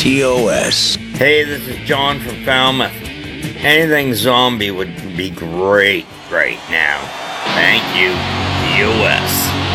TOS. Hey, this is John from Falmouth. Anything zombie would be great right now. Thank you, TOS.